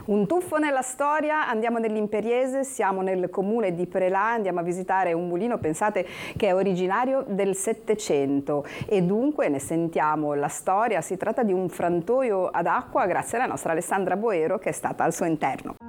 Un tuffo nella storia, andiamo nell'Imperiese, siamo nel comune di Prelà, andiamo a visitare un mulino, pensate, che è originario del Settecento e dunque ne sentiamo la storia. Si tratta di un frantoio ad acqua grazie alla nostra Alessandra Boero che è stata al suo interno.